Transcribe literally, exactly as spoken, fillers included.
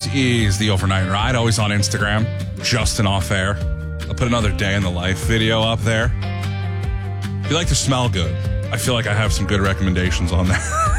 is The Overnight Ride, always on Instagram, Justin Off Air. I'll put another day in the life video up there. If you like to smell good, I feel like I have some good recommendations on there.